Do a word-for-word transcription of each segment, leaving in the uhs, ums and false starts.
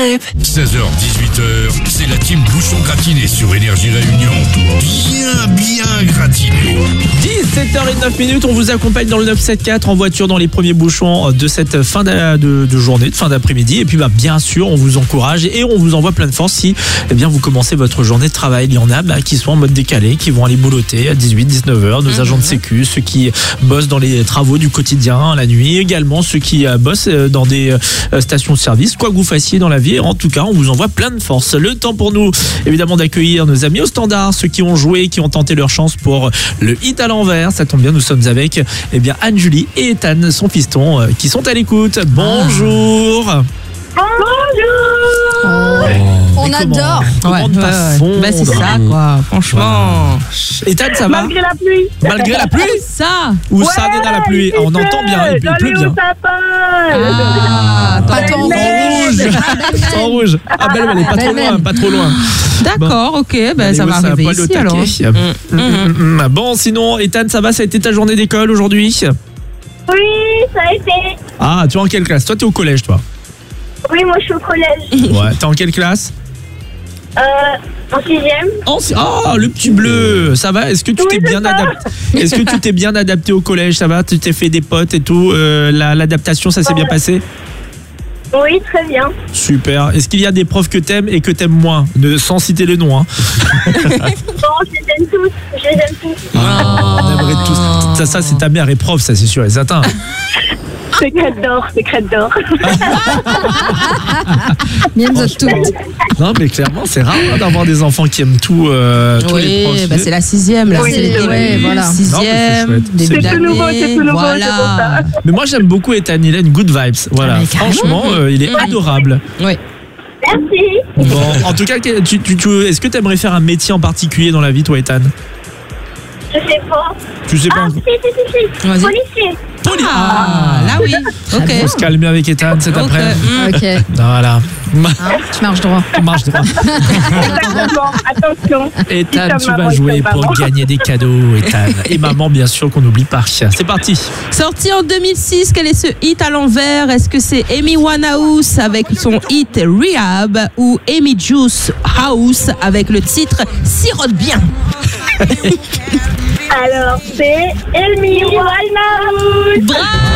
trip. seize heures dix-huit heures, c'est la team Bouchon Gratiné sur Énergie Réunion. Bien, bien gratiné. dix-sept heures zéro neuf minutes, on vous accompagne dans le neuf sept quatre en voiture dans les premiers bouchons de cette fin de, de, de journée, de fin d'après-midi. Et puis bah, bien sûr, on vous encourage et on vous envoie plein de force si eh bien, vous commencez votre journée de travail. Il y en a bah, qui sont en mode décalé, qui vont aller boulotter à dix-huit dix-neuf heures, nos mmh. agents de sécu, ceux qui bossent dans les travaux du quotidien la nuit, également ceux qui euh, bossent dans des euh, stations de service, quoi que vous fassiez dans la vie. En tout cas, on vous envoie plein de force. Le temps pour nous, évidemment, d'accueillir nos amis au standard, ceux qui ont joué, qui ont tenté leur chance pour le hit à l'envers. Ça tombe bien, nous sommes avec eh bien, Anne-Julie et Ethan, son fiston, euh, qui sont à l'écoute. Bonjour. Bonjour. Oh. On adore. Comment Ouais, ne pas ouais, fondre. ouais. Bah c'est ça quoi, franchement. Ethan, ça va? Malgré la pluie. Malgré la pluie? Ça. Ou Ouais, ça n'est dans la pluie? il Ah, on pleut. entend bien, il, il Dans pleut les bien. hauts sapins. Ah, Dans pas les tant En neiges. rouge, en rouge. Ah belle, elle est pas trop loin, pas trop loin. D'accord, ok, bah, ça va arriver pas le ici alors. taquet. Mm, mm, Mm, mm, mm. Bon, sinon, Ethan, ça va? Ça a été ta journée d'école aujourd'hui? Oui, ça a été. Ah, tu es en quelle classe? Toi, tu es au collège, toi? Oui, moi je suis au collège. Ouais. T'es en quelle classe? Euh, en sixième. Oh, c'est- ah, le petit bleu, ça va? Est-ce que tu Oui, t'es c'est bien ça. adapté? Est-ce que tu t'es bien adapté au collège? Ça va? Tu t'es fait des potes et tout? Euh, la- L'adaptation, ça s'est bien passé? Oui, très bien. Super. Est-ce qu'il y a des profs que t'aimes et que t'aimes moins? Ne- Sans citer les noms, hein. Bon, je les aime tous. Je les aime tous. Ah, on aimerait tous. Ça, ça c'est ta mère et prof, ça c'est sûr et certain. Secrète d'or, secrète d'or. Miennes de toutes. Non, mais clairement, c'est rare hein, d'avoir des enfants qui aiment tout, euh, tous les profs. Oui, bah c'est la sixième là, Oui, c'est les oui. ouais, voilà. Non, mais c'est Sixième, chouette. début C'est tout d'année. nouveau, c'est tout nouveau, voilà. c'est pour ça. Mais moi, j'aime beaucoup Ethan. Il a une good vibes. Voilà. Ah, mais carrément. Franchement, euh, il est Oui. adorable. Oui. Merci. Bon, en tout cas, tu, tu, tu- est-ce que tu aimerais faire un métier en particulier dans la vie, toi, Ethan? Je sais pas. Tu sais pas Ah, encore. si, si, si, si. Vas-y. Policier. Poli- Ah, là oui. Ok. On se calme avec Ethan cet Ok. après. Mm. Ok, hein, Voilà. tu marches droit. On marche droit. Exactement. Attention. Ethan, Comme tu vas maman, jouer comme pour maman. gagner des cadeaux, Ethan. Et maman, bien sûr, qu'on n'oublie pas. C'est parti. Sorti en deux mille six, quel est ce hit à l'envers? Est-ce que c'est Amy Winehouse avec son hit Rehab ou Amy Juice House avec le titre Sirote bien? Alors, c'est Amy Winehouse.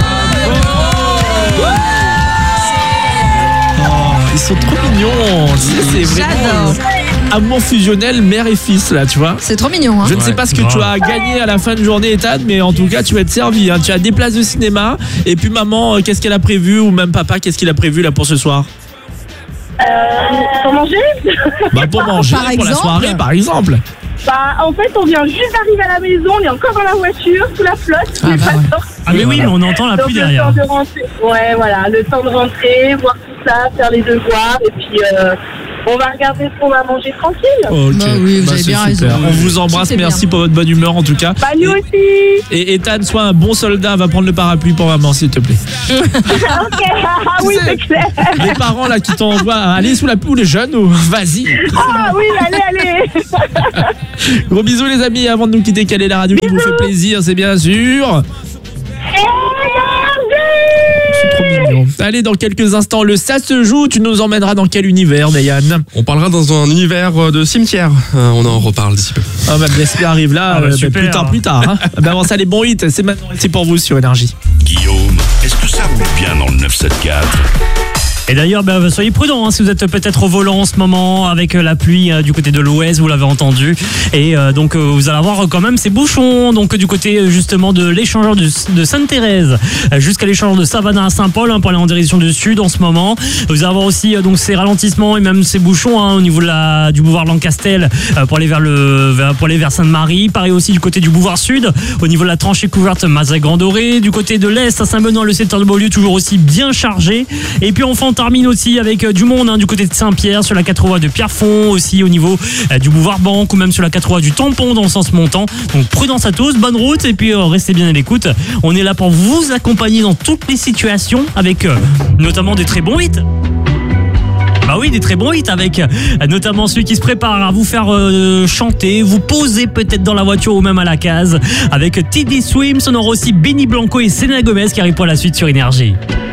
Oh, ils sont trop mignons. C'est c'est vraiment J'adore. euh, amour fusionnel mère et fils là, tu vois. C'est trop mignon, hein. Je ne sais pas ce que tu as gagné à la fin de journée, Ethan, mais en tout cas, tu vas être servi. Hein. Tu as des places de cinéma. Et puis, maman, euh, qu'est-ce qu'elle a prévu? Ou même papa, qu'est-ce qu'il a prévu là pour ce soir? Euh, pour manger. Bah, pour manger, Par pour la exemple soirée, par exemple. Bah, en fait, on vient juste d'arriver à la maison, on est encore dans la voiture, sous la flotte, Ah on est bah pas ouais. sorti. Ah mais oui, mais on entend la Donc pluie le derrière. temps de rentrer, ouais, voilà, le temps de rentrer, voir tout ça, faire les devoirs, et puis euh, on va regarder ce qu'on va manger tranquille. Ok. Bah oui, vous avez c'est bien super. raison. On vous embrasse, C'est merci bien. pour votre bonne humeur en tout cas. Bah, nous aussi. Et Ethan, sois un bon soldat, va prendre le parapluie pour maman, s'il te plaît. Ok, ah oui, sais- c'est clair. Les parents là qui t'envoient à aller sous la pluie ou les jeunes, ou vas-y. Ah oui, allez, allez. Gros bisous les amis, avant de nous quitter, quelle est la radio qui vous fait plaisir, c'est bien sûr. C'est trop mignon. Allez, dans quelques instants, le Ça se joue, tu nous emmèneras dans quel univers, Dayan? On parlera dans un univers de cimetière. Euh, on en reparle d'ici peu. Ah bah Blespia arrive là, Ah bah, euh, bah, super. plus tard, plus tard. Hein. Bah avant ça, les bons hits, c'est maintenant, c'est pour vous sur Énergie. Guillaume, est-ce que ça roule bien dans le neuf sept quatre? Et d'ailleurs, ben, soyez prudents hein, si vous êtes peut-être au volant en ce moment avec euh, la pluie euh, du côté de l'Ouest, vous l'avez entendu. Et euh, donc, euh, vous allez avoir quand même ces bouchons. Donc, du côté euh, justement de l'échangeur de, de Sainte-Thérèse euh, jusqu'à l'échangeur de Savannah à Saint-Paul hein, pour aller en direction du sud en ce moment. Vous allez avoir aussi euh, donc ces ralentissements et même ces bouchons hein, au niveau de la, du boulevard Lancastel euh, pour aller vers le vers, pour aller vers Sainte-Marie. Pareil aussi du côté du boulevard sud au niveau de la tranchée couverte Mazas-Grand-Doré. Du côté de l'Est à Saint-Benoît, le secteur de Beaulieu toujours aussi bien chargé. Et puis enfin, on termine aussi avec euh, du monde hein, du côté de Saint-Pierre sur la quatre voies de Pierrefonds, aussi au niveau euh, du boulevard Banque ou même sur la quatre voies du Tampon dans le sens montant. Donc prudence à tous, bonne route et puis euh, restez bien à l'écoute. On est là pour vous accompagner dans toutes les situations avec euh, notamment des très bons hits. Bah oui, des très bons hits avec euh, notamment celui qui se prépare à vous faire euh, chanter, vous poser peut-être dans la voiture ou même à la case avec T D Swims. On aura aussi Benny Blanco et Selena Gomez qui arrivent pour la suite sur Énergie.